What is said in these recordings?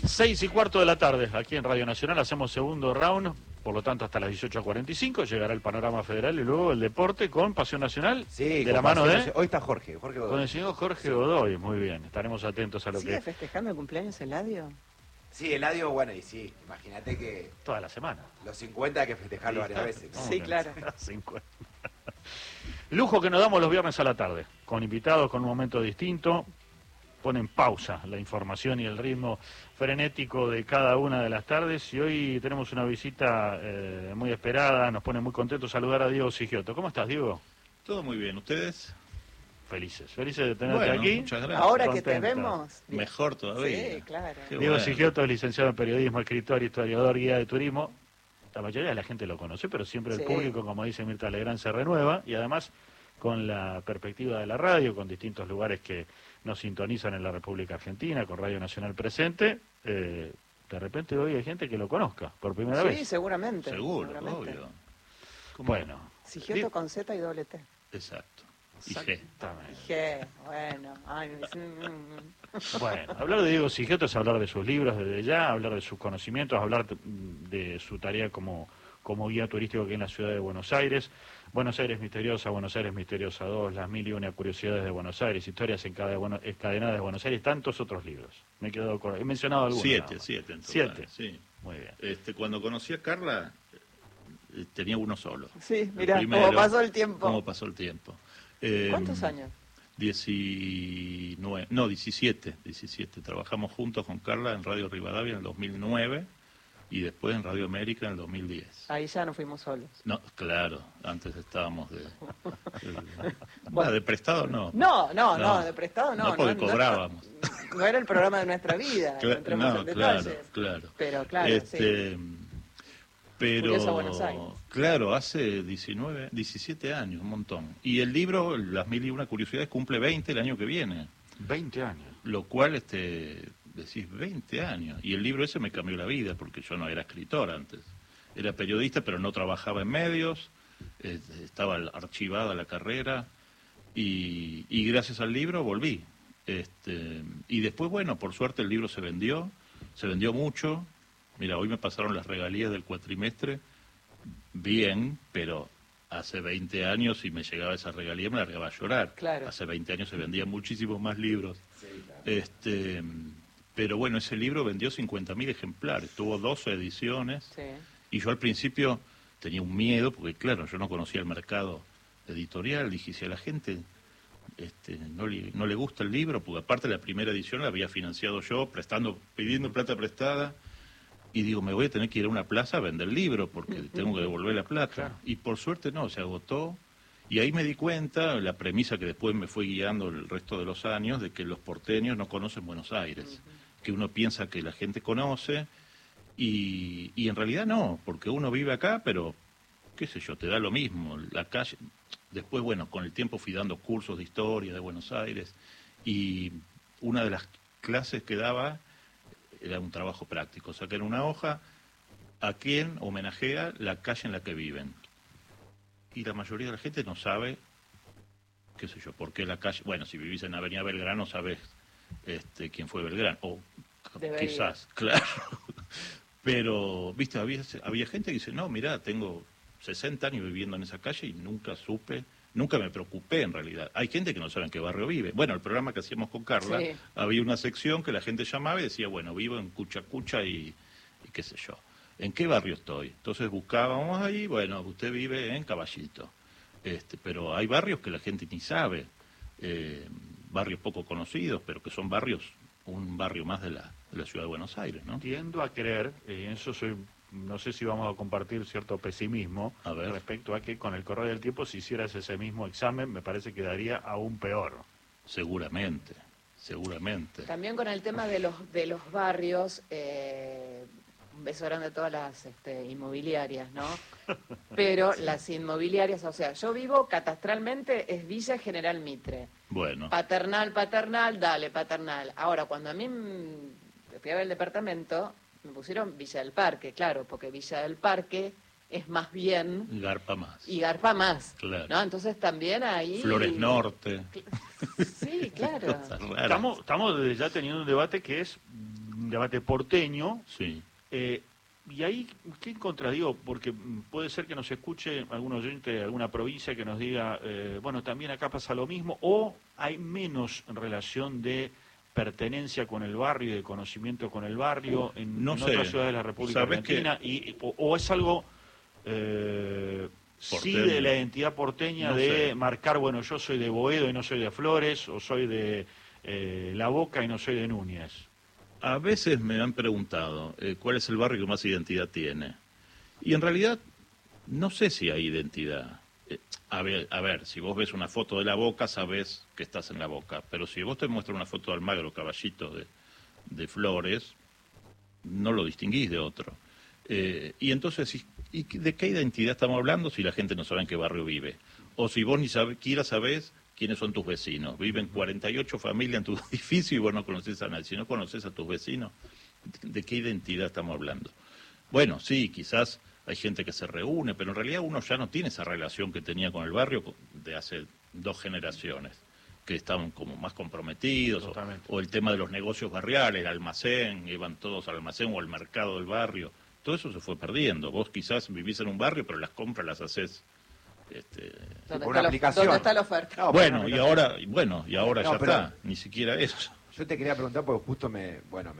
6:15 de la tarde, aquí en Radio Nacional, hacemos segundo round, por lo tanto hasta las 18:45 llegará el panorama federal y luego el deporte con Pasión Nacional, Sí, de la mano de... Hoy está Jorge Godoy. Con el señor Jorge Godoy, muy bien, estaremos atentos a lo ¿Sigue que... festejando el cumpleaños Eladio? Sí, Eladio, bueno, y sí, imagínate que Toda la semana. los 50 hay que festejarlo varias veces, ¿no? Sí, claro. 50. Lujo que nos damos los viernes a la tarde, con invitados, con un momento distinto. Pone en pausa la información y el ritmo frenético de cada una de las tardes. Y hoy tenemos una visita muy esperada, nos pone muy contentos saludar a Diego Sigioto. ¿Cómo estás, Diego? Todo muy bien, ¿ustedes? Felices de tenerte Bueno, aquí. muchas gracias. Ahora que te Contenta. vemos. bien. Mejor todavía. Sí, claro. Qué Diego bueno. Sigioto es licenciado en periodismo, escritor, historiador, guía de turismo. La mayoría de la gente lo conoce, pero siempre el Sí. público, como dice Mirta Legrand, se renueva. Y además, con la perspectiva de la radio, con distintos lugares que nos sintonizan en la República Argentina, con Radio Nacional presente, de repente hoy hay gente que lo conozca por primera Sí, vez. seguramente. Seguro, seguramente. obvio. ¿Cómo? Bueno, Sigioto con Z y doble T. Exacto. Y G. exactamente. Dije, bueno. Ay, Bueno, hablar de Diego Sigioto es hablar de sus libros desde ya, hablar de sus conocimientos, hablar de su tarea como guía turístico aquí en la ciudad de Buenos Aires. Buenos Aires Misteriosa, Buenos Aires Misteriosa 2, Las 1001 curiosidades de Buenos Aires, Historias encadenadas de Buenos Aires, tantos otros libros. Me he quedado he mencionado algunos. nada más. Siete en total. 7. Sí. Muy bien. Cuando conocí a Carla, tenía uno solo. Sí, mirá, primero, cómo pasó el tiempo. ¿Cómo pasó el tiempo? ¿Cuántos años? 19, no, 17. Trabajamos juntos con Carla en Radio Rivadavia en el 2009 y después en Radio América en el 2010. Ahí ya nos fuimos solos. No, claro, antes estábamos de prestado no. No, de prestado no. No, porque cobrábamos. No era el programa de nuestra vida, no entremos en detalles. Claro. Pero claro, sí. Curiosa Buenos Aires. Claro, hace 17 años, un montón. Y el libro, Las 1001 curiosidades, cumple 20 el año que viene. 20 años. Lo cual, decís 20 años. Y el libro ese me cambió la vida, porque yo no era escritor antes. Era periodista, pero no trabajaba en medios, estaba archivada la carrera, y gracias al libro volví. Y después, bueno, por suerte el libro se vendió mucho. Mira, hoy me pasaron las regalías del cuatrimestre, bien, pero hace 20 años si me llegaba esa regalía me largaba a llorar. Claro. Hace 20 años se vendían muchísimos más libros. Sí, claro. Pero bueno, ese libro vendió 50.000 ejemplares, tuvo 12 ediciones, Sí. y yo al principio tenía un miedo, porque claro, yo no conocía el mercado editorial, dije, si a la gente no le gusta el libro, porque aparte la primera edición la había financiado yo, pidiendo plata prestada, y digo, me voy a tener que ir a una plaza a vender el libro, porque tengo que devolver la plata. Claro. Y por suerte no, se agotó. Y ahí me di cuenta, la premisa que después me fue guiando el resto de los años, de que los porteños no conocen Buenos Aires. Que uno piensa que la gente conoce, y en realidad no, porque uno vive acá, pero, qué sé yo, te da lo mismo. La calle. Después, bueno, con el tiempo fui dando cursos de historia de Buenos Aires, y una de las clases que daba era un trabajo práctico, sacar una hoja a quien homenajea la calle en la que viven. Y la mayoría de la gente no sabe, qué sé yo, por qué la calle... Bueno, si vivís en Avenida Belgrano sabés quién fue Belgrano, o Debería. quizás, claro. Pero, viste, había gente que dice, no, mirá, tengo 60 años viviendo en esa calle y nunca supe... Nunca me preocupé, en realidad. Hay gente que no sabe en qué barrio vive. Bueno, el programa que hacíamos con Carla, Sí. había una sección que la gente llamaba y decía, bueno, vivo en Cuchacucha y qué sé yo. ¿En qué barrio estoy? Entonces buscábamos ahí, bueno, usted vive en Caballito. Pero hay barrios que la gente ni sabe, barrios poco conocidos, pero que son barrios, un barrio más de la ciudad de Buenos Aires, ¿no? Tiendo a creer, y en eso no sé si vamos a compartir cierto pesimismo A ver. respecto a que con el correr del tiempo, si hicieras ese mismo examen, me parece que daría aún peor. Seguramente. También con el tema de los barrios, un beso grande a todas las inmobiliarias, ¿no? Pero las inmobiliarias, o sea, yo vivo catastralmente, es Villa General Mitre. Bueno, Paternal, dale, Paternal. Ahora, cuando a mí fui a ver el departamento, me pusieron Villa del Parque, claro, porque Villa del Parque es más bien... garpa más. Y garpa más, Claro. ¿no? Entonces también ahí... Flores Norte. Sí, claro. Cosas raras. Estamos desde ya teniendo un debate que es debate porteño. Sí. Y ahí, ¿qué contradigo? Porque puede ser que nos escuche algún oyente de alguna provincia que nos diga, bueno, también acá pasa lo mismo, o hay menos relación de pertenencia con el barrio y de conocimiento con el barrio en otras ciudades de la República Argentina, o es algo sí de la identidad porteña, no de sé. Marcar, bueno, yo soy de Boedo y no soy de Flores, o soy de La Boca y no soy de Núñez. A veces me han preguntado cuál es el barrio que más identidad tiene. Y en realidad no sé si hay identidad. A ver, si vos ves una foto de La Boca, sabés que estás en La Boca. Pero si vos te muestras una foto de Almagro, Caballito, de Flores, no lo distinguís de otro. Y entonces, ¿y de qué identidad estamos hablando si la gente no sabe en qué barrio vive? O si vos ni siquiera sabés quiénes son tus vecinos. Viven 48 familias en tu edificio y vos no conocés a nadie. Si no conoces a tus vecinos, ¿de qué identidad estamos hablando? Bueno, sí, quizás hay gente que se reúne, pero en realidad uno ya no tiene esa relación que tenía con el barrio de hace 2 generaciones, que estaban como más comprometidos, o el tema de los negocios barriales, el almacén, iban todos al almacén o al mercado del barrio. Todo eso se fue perdiendo. Vos quizás vivís en un barrio, pero las compras las haces ¿Dónde por una aplicación? ¿Dónde está la oferta? No, bueno, y ahora ya está, ni siquiera eso. Yo te quería preguntar, porque justo me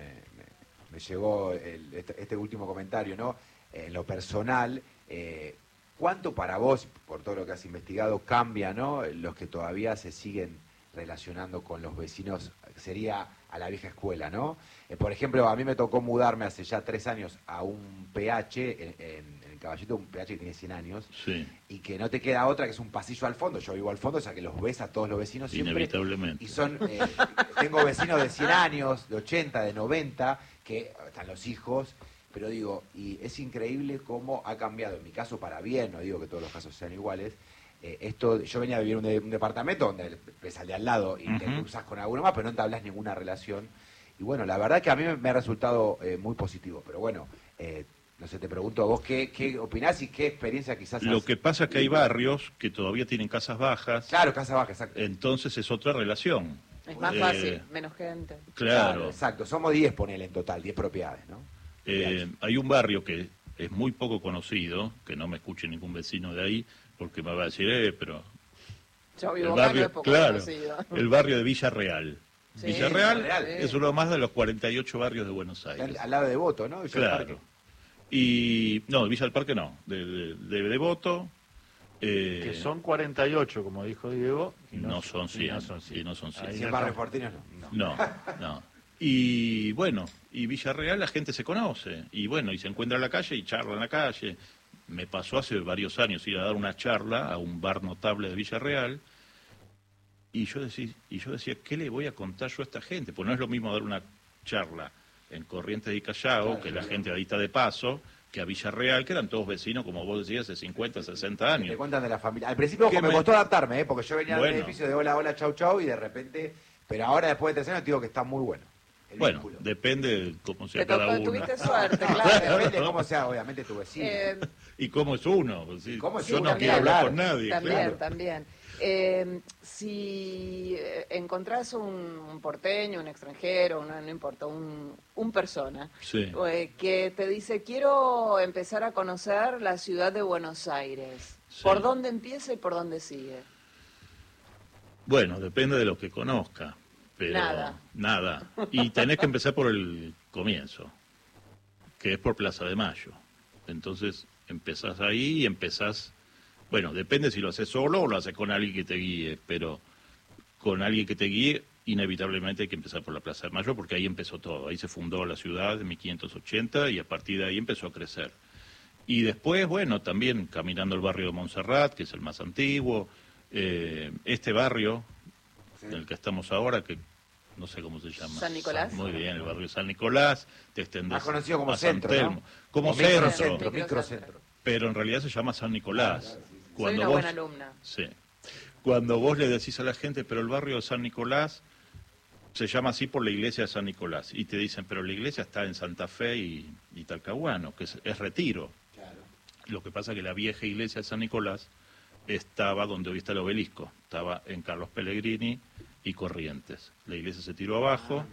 llegó este último comentario, ¿no? En lo personal, ¿cuánto para vos, por todo lo que has investigado, cambia, ¿no? Los que todavía se siguen relacionando con los vecinos, sería a la vieja escuela, ¿no? Por ejemplo, a mí me tocó mudarme hace ya 3 años a un PH en Caballito, un PH que tiene 100 años, sí. Y que no te queda otra que es un pasillo al fondo. Yo vivo al fondo, o sea que los ves a todos los vecinos siempre. Inevitablemente. Y tengo vecinos de 100 años, de 80, de 90, que están los hijos, pero digo, y es increíble cómo ha cambiado, en mi caso para bien, no digo que todos los casos sean iguales. Yo venía a vivir en un departamento donde ves al de al lado y te cruzas con alguno más, pero no entablas ninguna relación. Y bueno, la verdad que a mí me ha resultado muy positivo, pero bueno, no sé, te pregunto a vos qué opinás y qué experiencia quizás Lo que pasa es que hay barrios que todavía tienen casas bajas. Claro, casas bajas, exacto. Entonces es otra relación. Es más fácil, menos gente. Claro. Exacto, somos 10, ponele en total, 10 propiedades, ¿no? Hay un barrio que es muy poco conocido, que no me escuche ningún vecino de ahí, porque me va a decir, pero... Yo vivo el barrio, poco claro, conocido. El barrio de Villarreal. Sí, Villarreal es uno más de los 48 barrios de Buenos Aires. Al lado de Devoto, ¿no? Claro. Y no, Villa del Parque no, de Devoto. Que son 48, como dijo Diego. Y no son 100. Y no son 100. 100 barrios porteños no. Y bueno, y Villarreal la gente se conoce. Y bueno, y se encuentra en la calle y charla en la calle. Me pasó hace varios años ir a dar una charla a un bar notable de Villarreal. Y yo decía, ¿qué le voy a contar yo a esta gente? Pues no es lo mismo dar una charla en Corrientes y Callao, claro, que la gente ahí está de paso, que a Villarreal, que eran todos vecinos, como vos decías, hace 50, 60 años. Te cuentan de la familia. Al principio me costó adaptarme, porque yo venía del edificio de hola, hola, chau, chau, y de repente... Pero ahora, después de 3 años, te digo que está muy bueno. Bueno, depende de cómo sea cada uno. Tuviste suerte, claro. Depende de cómo sea, obviamente, tu vecino. Y cómo es uno. ¿Sí? Yo no quiero hablar con nadie. También. Si encontrás un porteño, un extranjero, no importa, un persona, sí, que te dice, quiero empezar a conocer la ciudad de Buenos Aires, sí. ¿Por dónde empieza y por dónde sigue? Bueno, depende de lo que conozca. Pero nada. Y tenés que empezar por el comienzo, que es por Plaza de Mayo. Entonces empezás ahí y empezás... Bueno, depende si lo haces solo o lo haces con alguien que te guíe, pero con alguien que te guíe, inevitablemente hay que empezar por la Plaza de Mayo, porque ahí empezó todo. Ahí se fundó la ciudad en 1580 y a partir de ahí empezó a crecer. Y después, bueno, también caminando el barrio de Montserrat, que es el más antiguo, este barrio en el que estamos ahora, que no sé cómo se llama. ¿San Nicolás? Muy bien, el barrio de San Nicolás, te extendés más conocido como a centro, San Telmo. ¿no? Como microcentro. Pero en realidad se llama San Nicolás. Soy una buena alumna. Sí. Cuando vos le decís a la gente, pero el barrio de San Nicolás se llama así por la iglesia de San Nicolás. Y te dicen, pero la iglesia está en Santa Fe y Talcahuano, que es Retiro. Claro. Lo que pasa es que la vieja iglesia de San Nicolás estaba donde hoy está el obelisco. Estaba en Carlos Pellegrini y Corrientes. La iglesia se tiró abajo,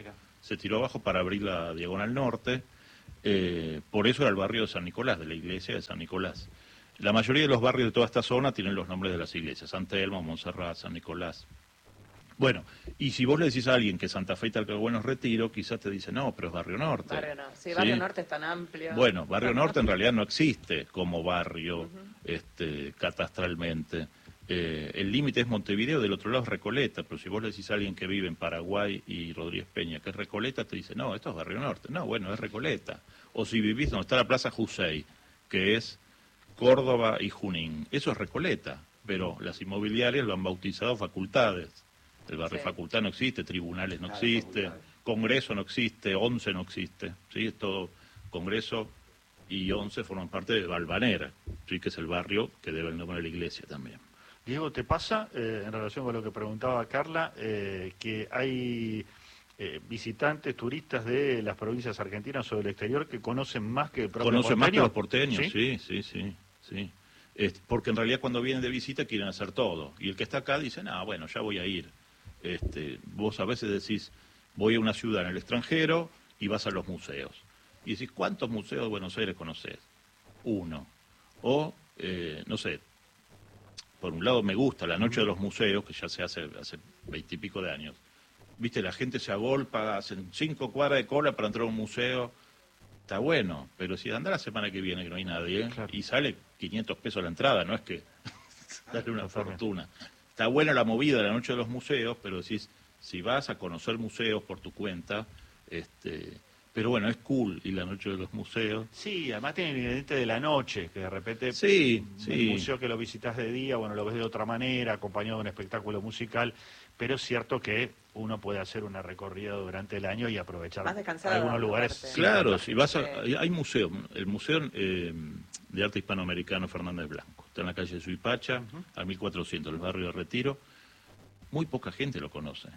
se tiró abajo para abrir la Diagonal Norte, por eso era el barrio de San Nicolás, de la iglesia de San Nicolás. La mayoría de los barrios de toda esta zona tienen los nombres de las iglesias, San Telmo, Montserrat, San Nicolás. Bueno, y si vos le decís a alguien que Santa Fe y Talcahuano es Retiro, quizás te dice, no, pero es Barrio Norte. Sí, Barrio Norte es tan amplio. Bueno, Barrio Norte en realidad no existe como barrio catastralmente. El límite es Montevideo, del otro lado es Recoleta, pero si vos le decís a alguien que vive en Paraguay y Rodríguez Peña que es Recoleta, te dice, no, esto es Barrio Norte. No, bueno, es Recoleta. O si vivís donde está la Plaza Jusey, que es Córdoba y Junín, eso es Recoleta, pero las inmobiliarias lo han bautizado facultades. El barrio Facultad no existe, tribunales no existe, Congreso no existe, 11 no existe, ¿sí? Es todo Congreso y 11 forman parte de Valvanera, ¿sí? Que es el barrio que debe el nombre de la iglesia también. Diego, ¿te pasa, en relación con lo que preguntaba Carla, que hay visitantes, turistas de las provincias argentinas o del exterior que conocen más que el propio porteño? Conocen más que los porteños, sí. Porque en realidad cuando vienen de visita quieren hacer todo, y el que está acá dice, no, bueno, ya voy a ir. Vos a veces decís, voy a una ciudad en el extranjero y vas a los museos. Y decís, ¿cuántos museos de Buenos Aires conocés? Uno. O, no sé, por un lado me gusta la noche de los museos, que ya se hace 20 y pico de años. Viste, la gente se agolpa, hacen 5 cuadras de cola para entrar a un museo. Está bueno, pero si anda la semana que viene que no hay nadie, claro, y sale 500 pesos la entrada, no es que sale una fortuna. Está buena la movida de la noche de los museos, pero decís, si vas a conocer museos por tu cuenta, pero bueno, es cool y la noche de los museos. Sí, además tiene el ingrediente de la noche, que de repente un museo que lo visitas de día, bueno, lo ves de otra manera, acompañado de un espectáculo musical, pero es cierto que uno puede hacer una recorrida durante el año y aprovechar algunos lugares. Claro, si vas hay museo, el Museo de Arte Hispanoamericano Fernández Blanco, está en la calle de Suipacha, al 1400, el barrio de Retiro. Muy poca gente lo conoce.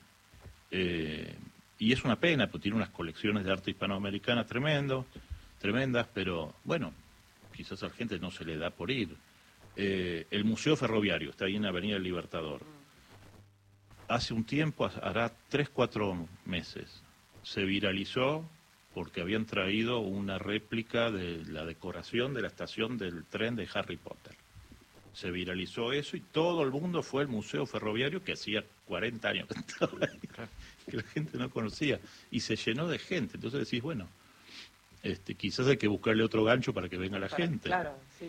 Y es una pena, porque tiene unas colecciones de arte hispanoamericana tremendas, pero bueno, quizás a la gente no se le da por ir. El Museo Ferroviario está ahí en Avenida del Libertador. Hace un tiempo, hará 3-4 meses, se viralizó porque habían traído una réplica de la decoración de la estación del tren de Harry Potter. Se viralizó eso y todo el mundo fue al Museo Ferroviario, que hacía 40 años que estaba ahí, que la gente no conocía, y se llenó de gente. Entonces decís, bueno, quizás hay que buscarle otro gancho para que venga la gente. Claro, sí.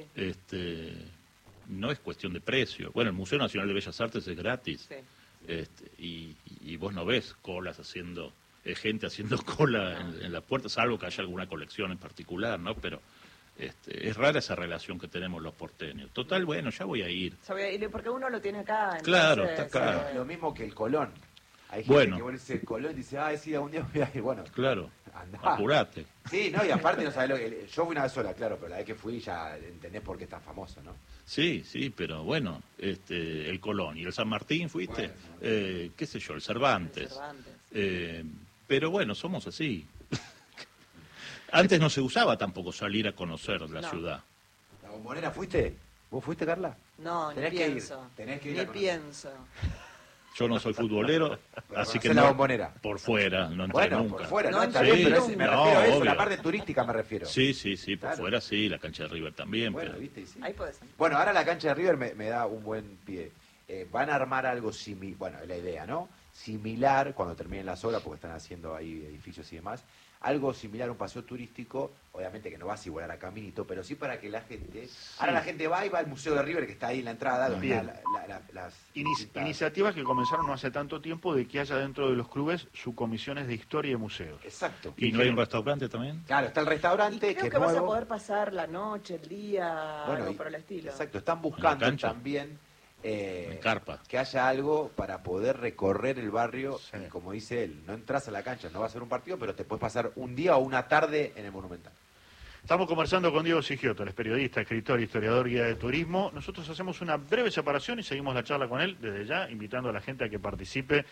No es cuestión de precio. Bueno, el Museo Nacional de Bellas Artes es gratis. Sí. Y vos no ves colas haciendo, gente haciendo cola en la puerta, salvo que haya alguna colección en particular, ¿no? Pero es rara esa relación que tenemos los porteños. Total, bueno, ya voy a ir. Porque uno lo tiene acá. Entonces, claro, está acá. Lo mismo que el Colón. Hay gente que dice el Colón y dice, sí, algún día voy a ir. Bueno, claro, andá. Apurate. Sí, no, y aparte no sabés lo que... Yo fui una vez sola, claro, pero la vez que fui ya entendés por qué es tan famoso, ¿no? Sí, pero bueno, el Colón y el San Martín, ¿fuiste? Bueno, qué sé yo, el Cervantes. Pero bueno, somos así. Antes no se usaba tampoco salir a conocer la ciudad. ¿La Bombonera fuiste? ¿Vos fuiste, Carla? No, ni pienso. Tenés que ir. Ni pienso. Yo no soy futbolero, así que la Bombonera. Por fuera, no entré nunca. Por fuera, no está bien, pero me refiero a eso, obvio. La parte turística me refiero. Sí, por fuera sí, la cancha de River también. Bueno, pero... ¿viste? Sí. Ahí podés. Bueno, ahora la cancha de River me da un buen pie. Van a armar algo similar, bueno, es la idea, ¿no? Similar, cuando terminen las obras, porque están haciendo ahí edificios y demás, algo similar a un paseo turístico, obviamente que no vas a igualar a Caminito, pero sí para que la gente... Sí. Ahora la gente va y va al Museo de River, que está ahí en la entrada, donde las iniciativas que comenzaron no hace tanto tiempo de que haya dentro de los clubes subcomisiones de historia y museos. Exacto. ¿Y no hay un restaurante también? Claro, está el restaurante, creo que vas a poder pasar la noche, el día, algo por el estilo. Exacto, están buscando también... carpa. Que haya algo para poder recorrer el barrio, y como dice él, no entras a la cancha, no va a ser un partido, pero te puedes pasar un día o una tarde en el Monumental. Estamos conversando con Diego Sigioto, el periodista, escritor, historiador, guía de turismo. Nosotros hacemos una breve separación y seguimos la charla con él desde ya, invitando a la gente a que participe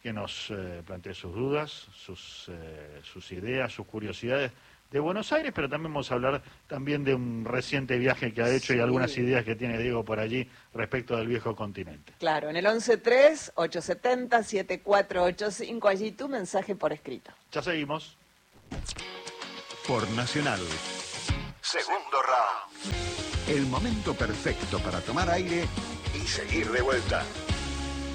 que nos plantee sus dudas, sus ideas, sus curiosidades de Buenos Aires, pero también vamos a hablar también de un reciente viaje que ha hecho y algunas ideas que tiene Diego por allí respecto del viejo continente. Claro, en el 113870-7485, allí tu mensaje por escrito. Ya seguimos. Por Nacional. Segundo round. El momento perfecto para tomar aire y seguir de vuelta.